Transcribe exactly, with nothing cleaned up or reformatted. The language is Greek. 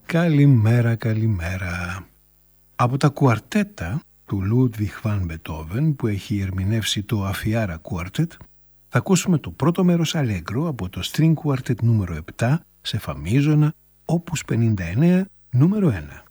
Καλημέρα, καλημέρα. Από τα κουαρτέτα του Λούντβιχ Βαν Μπετόβεν που έχει ερμηνεύσει το Αφιάρα Quartet θα ακούσουμε το πρώτο μέρος αλέγκρο από το String Quartet νούμερο επτά σε φα μίζωνα, όπους πενήντα εννέα νούμερο ένα.